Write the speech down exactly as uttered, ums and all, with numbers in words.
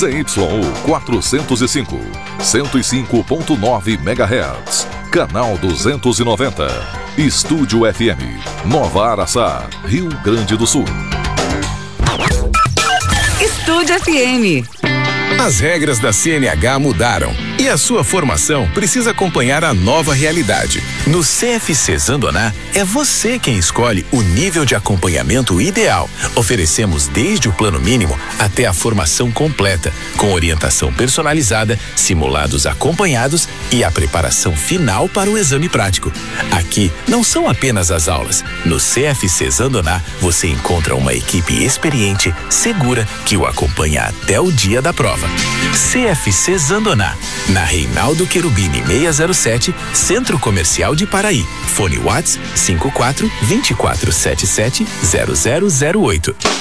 C Y U quatrocentos e cinco, cento e cinco ponto nove megahertz. Canal duzentos e noventa. Estúdio F M, Nova Araçá, Rio Grande do Sul. Estúdio F M. As regras da C N H mudaram e a sua formação precisa acompanhar a nova realidade. No C F C Zandoná, é você quem escolhe o nível de acompanhamento ideal. Oferecemos desde o plano mínimo até a formação completa, com orientação personalizada, simulados acompanhados e a preparação final para o exame prático. Aqui não são apenas as aulas. No C F C Zandoná, você encontra uma equipe experiente, segura, que o acompanha até o dia da prova. C F C Zandoná, na Reinaldo Querubini seiscentos e sete, Centro Comercial de Paraí. Fone WhatsApp cinco quatro, dois quatro sete sete, zero zero zero oito.